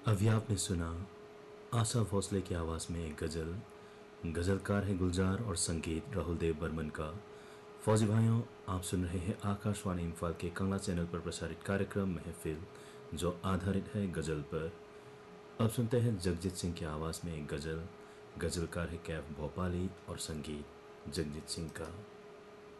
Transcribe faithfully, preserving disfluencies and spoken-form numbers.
अभी आपने सुना आशा भोसले की आवाज़ में एक गज़ल। गज़लकार है गुलजार और संगीत राहुल देव बर्मन का। फौजी भाइयों, आप सुन रहे हैं आकाशवाणी इम्फाल के कंगला चैनल पर प्रसारित कार्यक्रम महफिल, जो आधारित है गज़ल पर। अब सुनते हैं जगजीत सिंह की आवाज़ में एक गज़ल। गज़लकार है कैफ भोपाली और संगीत जगजीत सिंह का।